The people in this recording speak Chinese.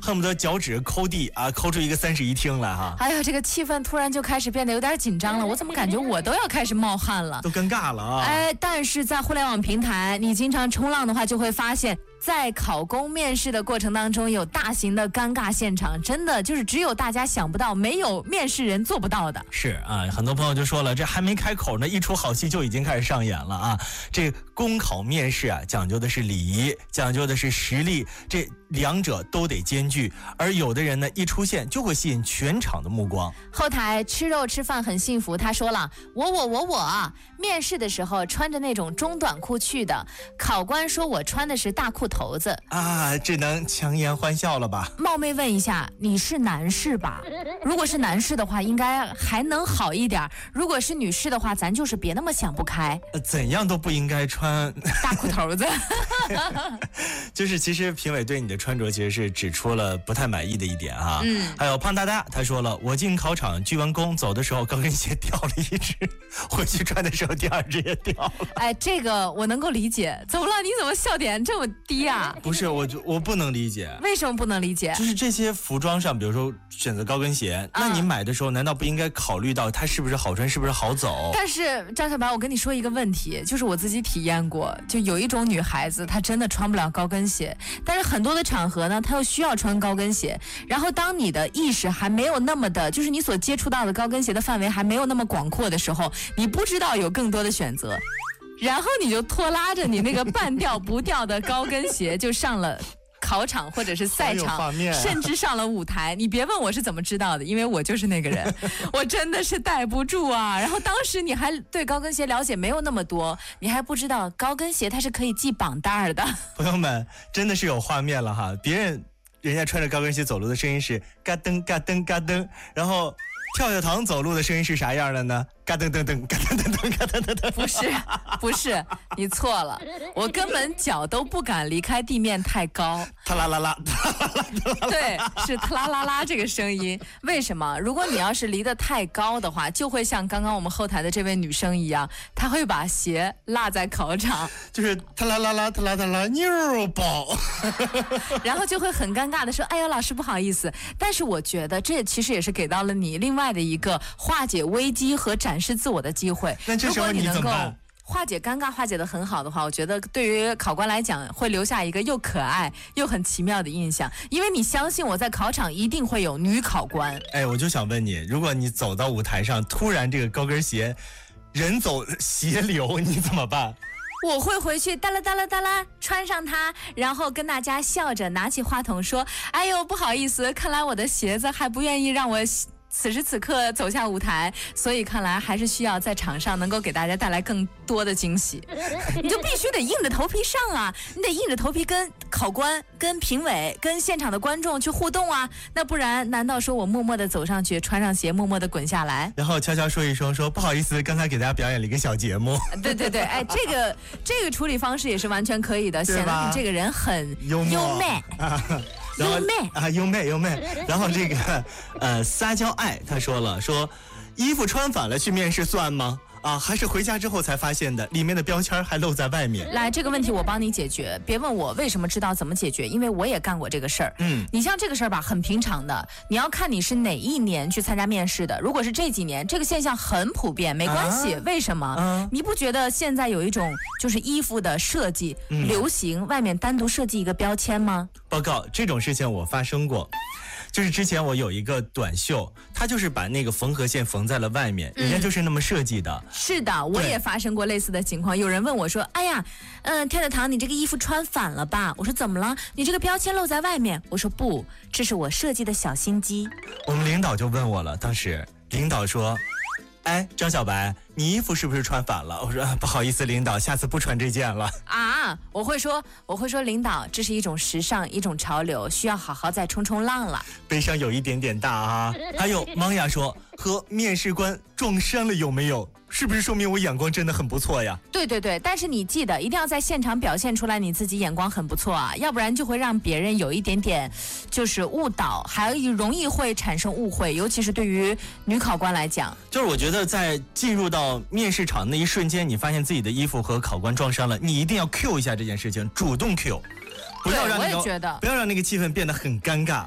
恨不得脚趾抠地啊，抠出一个31厅来哈。 哎呀，这个气氛突然就开始变得有点紧张了，我怎么感觉我都要开始冒汗了， 都尴尬了啊！ 哎，但是在互联网平台，你经常冲浪的话，就会发现，在考公面试的过程当中，有大型的尴尬现场，真的就是只有大家想不到，没有面试人做不到的。 是啊，很多朋友就说了，这还没开口呢，一出好戏就已经开始上演了啊！这公考面试啊，讲究的是礼仪，讲究的是实力，这两者都得兼具。而有的人呢，一出现就会吸引全场的目光。 后台吃肉吃饭很幸福，他说了，我面试的时候穿着那种中短裤去的，考官说我穿的是大裤头子啊，只能强颜欢笑了吧？ 冒昧问一下，你是男士吧？如果是男士的话，应该还能好一点；如果是女士的话，咱就是别那么想不开。 怎样都不应该穿大裤头子。 就是其实评委对你的穿着其实是指出了不太满意的一点哈。还有胖大大他说了，我进考场鞠完躬走的时候高跟鞋掉了一只，回去穿的时候第二只也掉了。 哎，这个我能够理解。怎么了？你怎么笑点这么低啊？ 不是，我不能理解。 为什么不能理解？ 就是这些服装上，比如说选择高跟鞋，那你买的时候难道不应该考虑到它是不是好穿，是不是好走？ 但是张小白，我跟你说一个问题，就是我自己体验过，就有一种女孩子她真的穿不了高跟鞋，但是很多的场合呢，她又需要穿高跟鞋。然后当你的意识还没有那么的，就是你所接触到的高跟鞋的范围还没有那么广阔的时候，你不知道有更多的选择，然后你就拖拉着你那个半掉不掉的高跟鞋就上了考场或者是赛场，甚至上了舞台。你别问我是怎么知道的，因为我就是那个人。我真的是待不住啊。然后当时你还对高跟鞋了解没有那么多，你还不知道高跟鞋它是可以系绑带的。 朋友们真的是有画面了哈，人家穿着高跟鞋走路的声音是嘎噔嘎噔嘎噔，然后跳跳糖走路的声音是啥样的呢？嘎噔噔噔，嘎噔噔噔，嘎噔噔噔。 不是，你错了。我根本脚都不敢离开地面太高。 特啦啦啦， 对，是特啦啦啦这个声音。为什么？如果你要是离得太高的话，就会像刚刚我们后台的这位女生一样，她会把鞋落在考场， 就是特啦啦啦，特啦特啦，妞宝。 然后就会很尴尬的说：“哎呀，老师不好意思。”但是我觉得这其实也是给到了你另外的一个化解危机和展示自我的机会。 那这时候你怎么办？ 化解尴尬化解得很好的话，我觉得对于考官来讲会留下一个又可爱又很奇妙的印象，因为你相信我在考场一定会有女考官。 哎，我就想问你，如果你走到舞台上，突然这个高跟鞋人走鞋流，你怎么办？ 我会回去哒啦哒啦哒啦穿上它，然后跟大家笑着拿起话筒说：“哎呦，不好意思，看来我的鞋子还不愿意让我此时此刻走下舞台，所以看来还是需要在场上能够给大家带来更多的惊喜。”你就必须得硬着头皮上啊，你得硬着头皮跟考官、跟评委、跟现场的观众去互动啊，那不然难道说我默默地走上去，穿上鞋，默默地滚下来， 然后悄悄说一声说不好意思，刚才给大家表演了一个小节目。 对对对，哎，这个处理方式也是完全可以的，显得你这个人很优美。 优美。然后这个撒娇爱他说了，说衣服穿反了去面试算吗？啊，还是回家之后才发现的，里面的标签还露在外面。 来，这个问题我帮你解决，别问我为什么知道怎么解决，因为我也干过这个事儿。你像这个事儿吧，很平常的，你要看你是哪一年去参加面试的。如果是这几年，这个现象很普遍，没关系。为什么？你不觉得现在有一种就是衣服的设计流行，外面单独设计一个标签吗？ 报告，这种事情我发生过。就是之前我有一个短袖，它就是把那个缝合线缝在了外面，人家就是那么设计的。 是的，我也发生过类似的情况。有人问我说：“哎呀，跳跳糖，你这个衣服穿反了吧？”我说：“怎么了？你这个标签露在外面。”我说：“不，这是我设计的小心机。” 我们领导就问我了，当时领导说：“哎，张小白，你衣服是不是穿反了？”我说：“不好意思，领导，下次不穿这件了。” 啊，我会说，领导，这是一种时尚，一种潮流，需要好好再冲冲浪了。 悲伤有一点点大啊。还有芒雅说，和面试官撞衫了有没有？是不是说明我眼光真的很不错呀？ 对对对，但是你记得一定要在现场表现出来你自己眼光很不错啊，要不然就会让别人有一点点就是误导，还容易会产生误会，尤其是对于女考官来讲。 就是我觉得在进入到面试场那一瞬间，你发现自己的衣服和考官撞衫了，你一定要 Q 一下这件事情，主动 Q，不要让那个气氛变得很尴尬。